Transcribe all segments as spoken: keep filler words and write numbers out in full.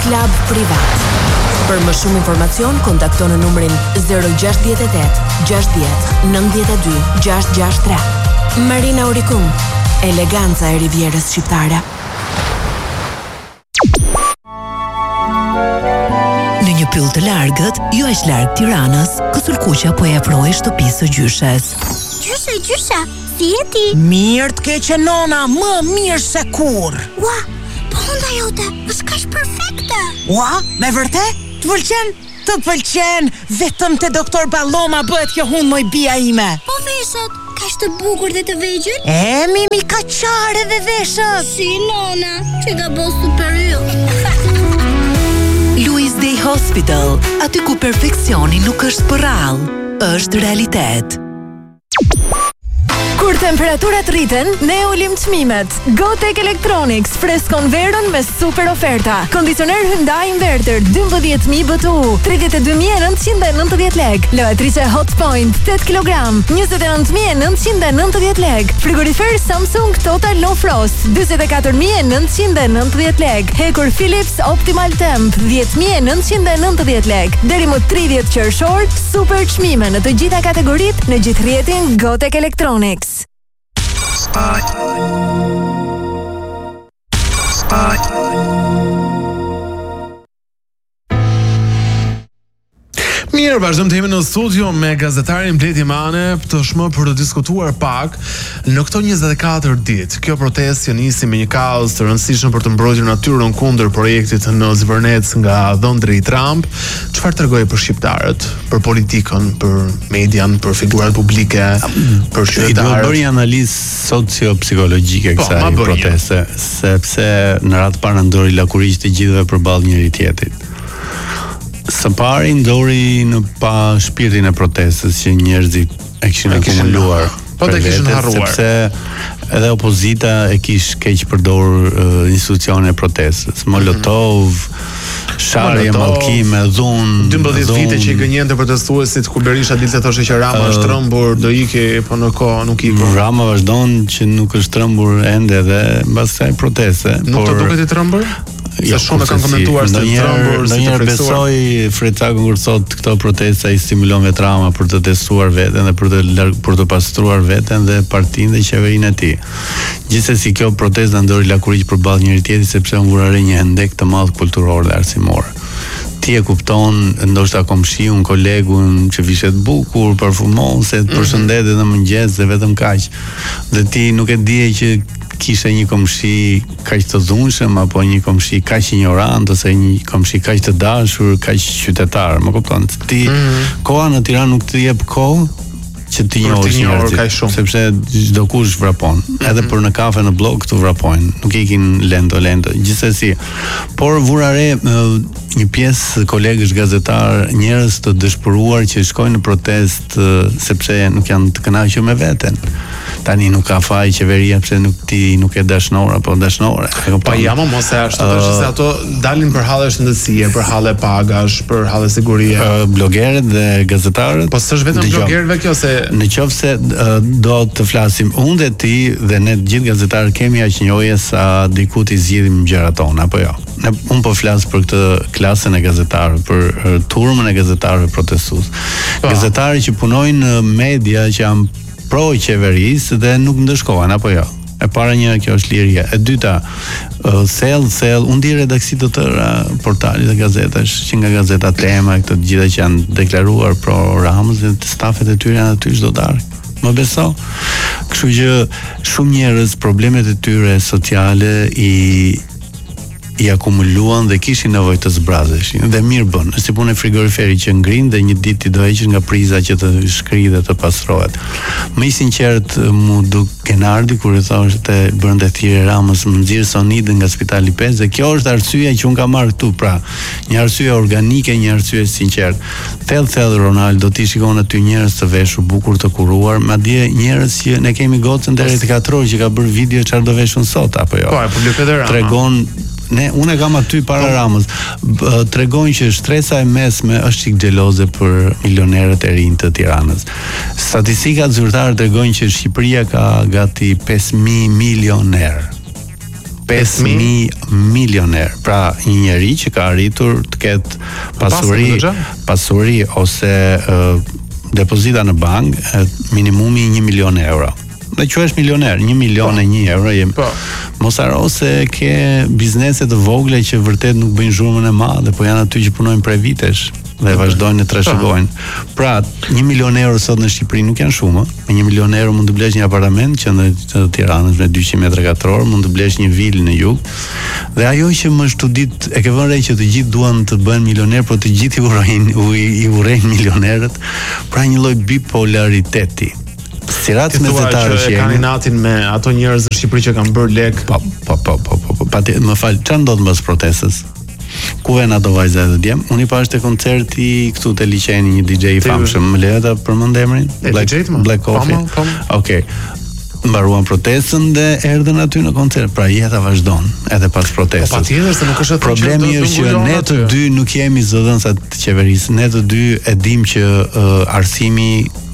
Klab privat. Për më shumë informacion, kontakto në numrin zero gjasht osht osht, gjashtëdhjetë, nëntëdhjetë e dy, gjashtëdhjetë gjashtëdhjetë e tre. Marina Auricum, eleganca e Rivierës shqiptare. Në një pyll të largët, jo aq larg Tiranës, Kësulkuqa po e afroi shtëpisë së gjyshes. Gjyshe, gjyshe, si je ti? Mirë të keqe nona, më mirë se kur. Ua, po hunda jote, është kaq perfekte. Ua, me vërtet? Të pëlqen? Të pëlqen, vetëm te doktor Balloma bëhet kjo hund moj bia ime. Po veshët, kaq të bukur dhe të vegjël? E, mimi ka qare dhe veshët. Si nona, që ka bo super yll. Louis Day Hospital, aty ku perfeksioni nuk është për rallë, është realitet. Kur temperaturat rriten, ne ulim çmimet. Gotek Electronics freskon verën me super oferta. Kondicioner Hyundai Inverter dymbëdhjetë mijë B T U, tridhjetë e dy mijë e nëntëqind e nëntëdhjetë lekë. Lavatrice Hotpoint tetë kilogram, njëzet e nëntë mijë e nëntëqind e nëntëdhjetë lekë. Frigorifer Samsung Total No Frost, dyzet e katër mijë e nëntëqind e nëntëdhjetë lekë. Hekur Philips Optimal Temp, dhjetë mijë e nëntëqind e nëntëdhjetë lekë. Deri më tridhjetë qershor, super çmime në të gjitha kategoritë në gjithë rrjetin Gotek Electronics. Mirë, vazhdojmë të jemi në studio me gazetarin Bledi Mane tashmë për të diskutuar pak në këto njëzet e katër ditë. Kjo protestë që nisi me një kaos të rëndësishëm për të mbrojtur natyrën kundër projektit në Zvërnec nga dhëndri Trump. Çfarë tregoi për shqiptarët, për politikën, për median, për figurat publike, për qytetarët? I duhet bërë një analizë socio-psikologjike kësaj proteste, sepse në radhë parë ndori lakuriç të gjithëve përballë njëri tjetrit. Së pari ndori në pa shpirtin e protestës që njerëzit e kishin akumuluar. Po të kishin harruar. Sepse edhe opozita e kish keq përdor uh, institucione e protestës. Molotov, sharje, mallkime, dhunë, dymbëdhjetë vite që i gënjente protestuesit, kur Berisha dilte thoshte që Rama është trembur, do iki, po në kohë nuk i. Rama vazhdon që nuk është trembur ende dhe mbas kësaj proteste. Nuk të duket i trembur? Jo, shumë e kanë komentuar se trembur, si të besoj Frecaku kur thot këto protesta i stimulon vetë Rama për të testuar veten dhe për të larg, për të pastruar veten dhe partinë dhe qeverinë e tij. Gjithsesi kjo protestë ndori lakuriç përballë njëri tjetrit sepse u vura re një hendek të madh kulturor dhe arsimor. Ti e kupton ndoshta komshiun, kolegun që vishet bukur, parfumon, se të përshëndetet në mëngjes dhe vetëm kaq. Dhe ti nuk e dije që kishe një komshi kaq të dhunshëm apo një komshi kaq ignorant ose një komshi kaq të dashur, kaq qytetar, më kupton? Ti mm -hmm. koha në Tiranë nuk të jep kohë që ti njohësh njerëzit, sepse çdo kush vrapon. Mm -hmm. Edhe për në kafe në blog këtu vrapojnë, nuk ikin lento lento. Gjithsesi, por vura re një pjesë kolegësh gazetar, njerëz të dëshpëruar që shkojnë në protestë sepse nuk janë të kënaqur me veten. Tani nuk ka faj qeveria pse nuk ti nuk e dashnor apo dashnore. Pa jam mos e ashtu, uh, se ato dalin për halle shëndetësie, për halle pagash, për halle sigurie. Uh, blogerët dhe gazetarët. Po s'është vetëm blogerëve kjo se në qoftë se uh, do të flasim unë dhe ti dhe ne të gjithë gazetarët kemi aq njohje sa diku ti zgjidhim gjërat tona apo jo. Ne un po flas për këtë klasën e gazetarëve, për uh, turmën e gazetarëve protestues. Gazetarë që punojnë në media që janë pro qeverisë dhe nuk ndëshkohen apo jo. E para një, kjo është liria. E dyta, uh, thell thell, unë di redaksi të tëra portalit dhe gazetash, që nga gazeta Tema, këto të gjitha që janë deklaruar pro Ramës dhe të stafet e tyre janë aty çdo darkë. Më beso. Kështu që shumë njerëz problemet e tyre sociale i i akumuluan dhe kishin nevojë të zbrazeshin dhe mirë bën. Është si punë e frigoriferit që ngrin dhe një ditë ti do heqësh nga priza që të shkrijë dhe të pastrohet. Më i sinqert mu duk Kenardi kur i thoshte brenda thirrje Ramës më nxirr sonidën nga Spitali pesë dhe kjo është arsyeja që un kam marr këtu, pra, një arsye organike, një arsye sinqert. Thell thell Ronaldo ti shikon aty njerëz të veshur bukur të kuruar, madje njerëz që ne kemi gocën deri te katror që ka bërë video çfarë do veshun sot apo jo. Po, e publikoi Rama. Tregon Ne, unë e kam aty para Ramës. Tregon që shtresa e mesme është çik xheloze për milionerët e rinj të Tiranës. Statistikat zyrtare tregojnë që Shqipëria ka gati pesë mijë milioner. pesë mijë milioner. Pra një njeri që ka arritur të ketë pasuri, pasuri ose uh, depozita në bank, minimumi një milion euro. Dhe që është milioner, një milion e një euro jem. Po. Mos haro se ke biznese të vogla që vërtet nuk bëjnë zhurmën e madhe, po janë aty që punojnë prej vitesh dhe vazhdojnë të trashëgojnë. Pra, një milion euro sot në Shqipëri nuk janë shumë. Me një milion euro mund të blesh një apartament që në Tiranës me dyqind metra katror, mund të blesh një vilë në jug. Dhe ajo që më çudit, e ke vënë re që të gjithë duan të bëhen milioner, por të gjithë i urojnë i urrejnë milionerët, pra një lloj bipolariteti. Sirat mesetarësh që kanë natin me ato njerëz në Shqipëri që kanë bërë lek. Po, po, po, po, po, po, pati, më fal, çfarë ndodh mbas protestës? Ku vjen ato vajza dhe djem? Unë i pash te koncerti këtu te liçeni një D J i famshëm, më lejo ta përmend emrin? Black, Black Coffee. Okej. Mbaruan protestën dhe erdhën aty në koncert. Pra jeta vazhdon edhe pas protestës. Po patjetër se nuk është atë. Problemi është që ne të dy nuk jemi zëdhënësa të qeverisë. Ne të dy e dim që uh, arsimi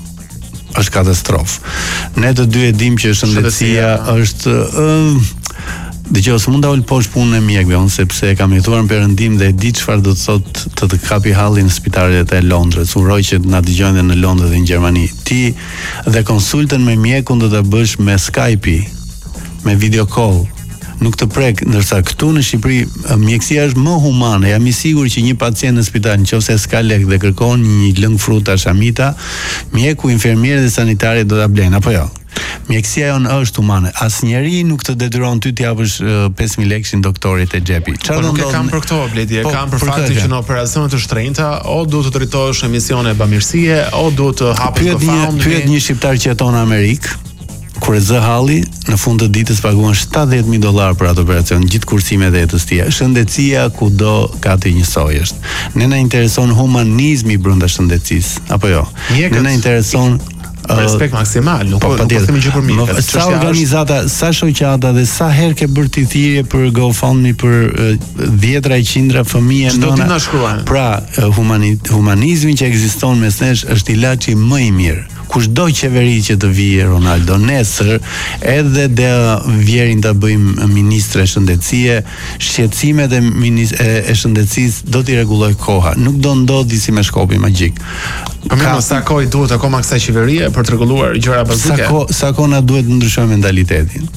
është katastrofë. Ne të dy e dim që shëndetësia është uh, dëgjoj, s'mund ta ul poshtë punën e mjekëve, unë sepse kam jetuar në Perëndim dhe e di çfarë do të thotë të të kapi halli në spitalet e Londrës. Uroj që na dëgjojnë në Londër dhe në Gjermani. Ti dhe konsultën me mjekun do ta bësh me Skype, me video call. Nuk të prek, ndërsa këtu në Shqipëri mjekësia është më humane. Jam i sigurt që një pacient në spital, nëse s'ka lek dhe kërkon një lëng fruta shamita, mjeku, infermierët dhe sanitarit do ta blejnë, apo jo? Mjekësia jonë është humane. Asnjëri nuk të detyron ty të japësh uh, pesë mijë lekë doktorit e xhepi. Çfarë do të kam për këto bledi? E po, kam për, për faktin që në operacione të shtrenjta o duhet të drejtohesh në misione bamirësie, o duhet të hapësh GoFundMe. Pyet një shqiptar që jeton në Amerikë, kur e zë halli, në fund të ditës paguan shtatëdhjetë mijë dollar për atë operacion, gjithë kursimet e jetës tij. Shëndetësia kudo ka të njësoj është. Ne na intereson humanizmi brenda shëndetësisë, apo jo? Ne na intereson respekt maksimal, nuk po themi gjë për mirë. Sa organizata, sa shoqata dhe sa herë ke bërë ti thirrje për GoFundMe për dhjetra e qindra fëmijë nëna. Pra, humani, humanizmi që ekziston mes nesh është ilaçi më i mirë. Kushdo qeveri që të vijë Ronaldo nesër, edhe dhe vjerin të bëjmë ministre shëndetësie, shqetësimet e, e, e shëndetësisë do t'i rregulloj koha. Nuk do ndodhi si me shkopi magjik. Për më sa kohë duhet akoma kësaj qeverie për të rregulluar gjëra bazike. Sa kohë sa kohë na duhet të ndryshojmë mentalitetin.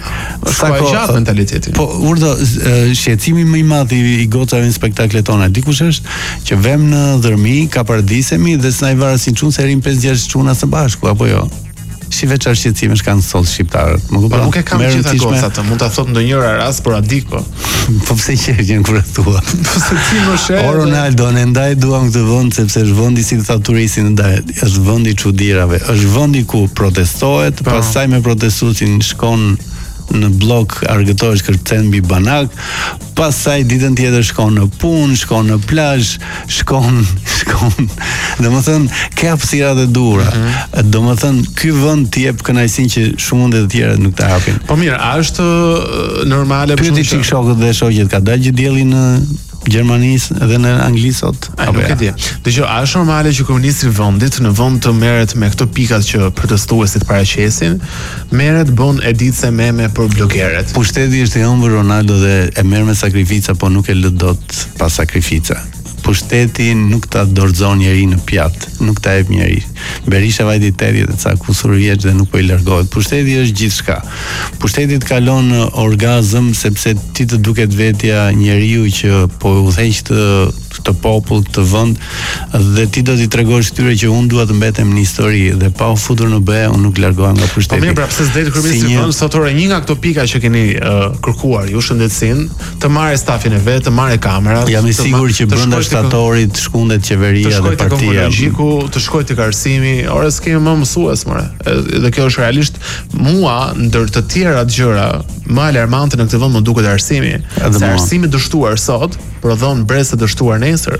Sa kohë gjatë mentalitetin. Po urdo shqetësimi më i madh i gocave në spektaklet tona. Dikush është që vëm në dhërmi, ka paradisemi dhe s'na i varasin çun se rin pesë gjashtë çuna së bashku apo jo. Si veçar shqetësimesh kanë sot shqiptarët. Më kupton? Nuk e kam gjithë gocat, mund ta thot ndonjëra rast por a dik po. Po pse qeshjen kur e thua? Po se ti më sheh. O Ronaldo, ne ndaj duam këtë vend sepse është vendi si tha turisti ndaj, është vendi i çuditërave, është vendi ku protestohet, pastaj me protestuesin shkon në blok, argëtohesh kërcen mbi banak, pastaj ditën tjetër shkon në punë, shkon në plazh, shkon, shkon. Domethënë, ke hapësirat e duhura. Mm-hmm. Domethënë, ky vend t'i jep kënaqësinë që shumë të tjerët nuk ta hapin. Po mirë, a është normale për shkak të shokët dhe shoqjet ka dalë gjë dielli në Gjermanisë edhe në Angli sot? A nuk e di. Dgjoj, a është normale që kryeministri i vendit në vend të merret me këto pikat që protestuesit paraqesin, merret bën editse meme për blogerët? Pushteti është i humbur Ronaldo dhe e merr me sakrifica, po nuk e lë dot pa sakrifica. Pushteti nuk ta dorëzon njeri në pjatë, nuk ta jep njeri. Berisha vajti tetëdhjetë e ca kusur vjeç dhe nuk po i largohet. Pushteti është gjithçka. Pushteti të kalon në orgazm sepse ti të duket vetja njeriu që po udhëheq të të popull, të vend dhe ti do t'i tregosh këtyre që unë dua të mbetem në histori dhe pa u futur në be, unë nuk largohem nga pushteti. Po mirë, pra pse s'det kryeministri i vendit sotore një nga këto pika që keni uh, kërkuar ju shëndetësinë, të marrë stafin e vet, të marrë kamerat. Jam i sigurt që brenda shtatorit shkundet qeveria dhe partia. Të shkojë tek arsimi, ora s'kemi më mësues more. Dhe kjo është realisht mua ndër të tjerat gjëra më alarmante në këtë vend më duket arsimi. Se arsimi dështuar sot prodhon brezë dështuar nesër.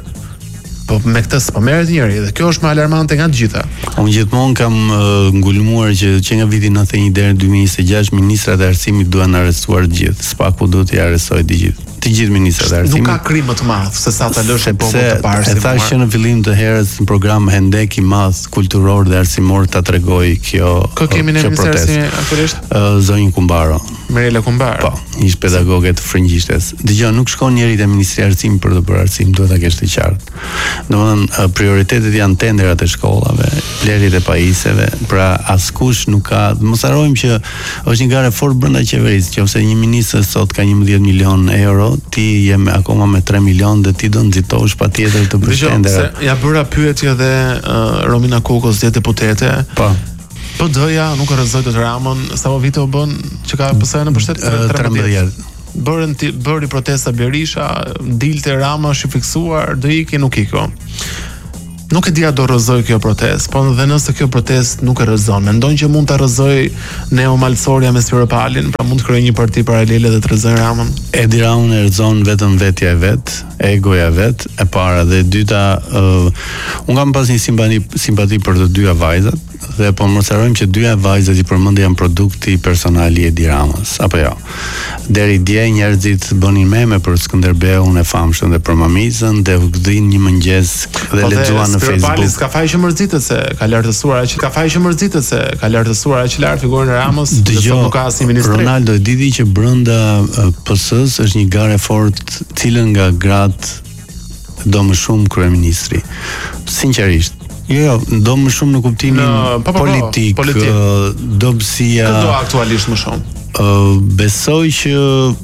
Po me këtë s'po merret njëri dhe kjo është më alarmante nga të gjitha. Unë gjithmonë kam uh, ngulmuar që që nga viti nëntëdhjetë e një deri në dy mijë njëzet e gjashtë ministrat e arsimit duhen arrestuar të gjithë. Spaku duhet t'i arrestojë të gjithë. Të gjithë ministrat e arsimit. Nuk ka krim më të madh se sa ta lësh e popull të parë. Se e thash që në fillim të herës në program Hendek i madh kulturor dhe arsimor ta tregoj kjo. Kë kemi në ministrin aktualisht? Uh, Zonjë Kumbaro. Mirela Kumbar. Po, ish pedagoge të frëngjishtes. Dgjoj, nuk shkon njeri te Ministria e Arsimit për të bërë arsim, duhet ta kesh të qartë. Domethënë prioritetet janë tenderat e shkollave, blerjet e pajisjeve, pra askush nuk ka, mos harrojmë që është një gare fort brenda qeverisë, nëse një ministër sot ka njëmbëdhjetë milion euro, ti je me, akoma me tre milion dhe ti do nxitosh patjetër të bësh tendera. Ja bëra pyetje dhe uh, Romina Kokos, dhe deputete. Po. P D-ja nuk e rrezoi të Ramën, sa po vite u bën që ka P S-ja në pushtet tretëmbëdhjetë. Bërën bëri protesta Berisha, dilte Rama, është i fiksuar, do iki, nuk iko. Nuk e dia do rrezoj kjo protestë, po dhe nëse kjo protestë nuk e rrezon, mendon që mund ta rrezoj Neo Malsoria me Spiropalin, pra mund të krijojë një parti paralele dhe të rrezoj Ramën? Edi Ramën e rrezon vetëm vetja e vet, egoja e vet, e para dhe e dyta, uh, un kam pas një simpati simpati për të dyja vajzat, dhe po mos harrojmë që dyja vajzat i përmendë janë produkti personal i Edi Ramës, apo jo. Deri dje njerëzit bënin meme për Skënderbeun e famshëm dhe për Mamizën, dhe u gdhin një mëngjes dhe lexuan në Facebook. Ka faj që mërzitet se ka lartësuar aq, ka faj që mërzitet se ka lartësuar aq lart figurën e Ramës, dhe sot nuk ka asnjë ministri. Ronaldo, e diti që brenda P S-s është një gare fort, cilën nga gratë do më shumë kryeministri. Sinqerisht. Jo, jo, do më shumë në kuptimin në, pa, pa, pa, politik, politik. Uh, dobësia. Këdo aktualisht më shumë. Uh, besoj që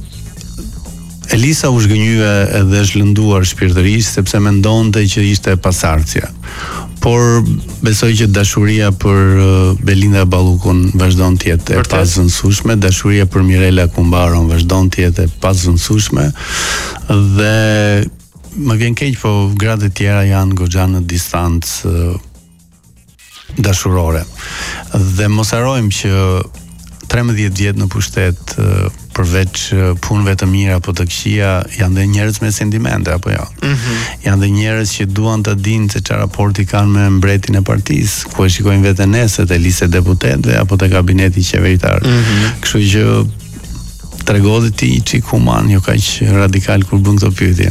Elisa u zhgënjye edhe është lënduar shpirtërisht sepse mendonte që ishte pasardhësia. Por besoj që dashuria për Belinda Ballukun vazhdon të jetë e pazënësueshme, dashuria për Mirela Kumbaron vazhdon të jetë e pazënësueshme dhe më vjen keq, po gratë e tjera janë goxha në distancë dashurore. Dhe mos harrojmë që trembëdhjetë vjet në pushtet, përveç punëve të mira apo të këqija, janë dhe njerëz me sentimente apo jo. Mm-hmm. Janë dhe njerëz që duan të dinë se çfarë raporti kanë me mbretin e partisë, ku e shikojnë veten nesër te lista e deputetëve apo te kabineti qeveritar. Mm-hmm. Kështu që tregohet ti çik human, jo kaq radikal kur bën këto pyetje.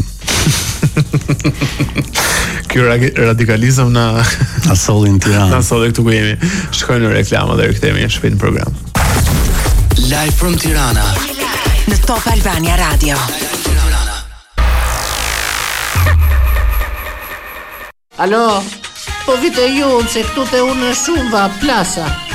Ky radikalizëm na na solli në Tiranë. Na solli këtu ku jemi. Shkojmë në reklama dhe rikthehemi shpejt në program. Live from Tirana në Top Albania Radio. Alo, po vite ju se këtu te unë shumë va plasa.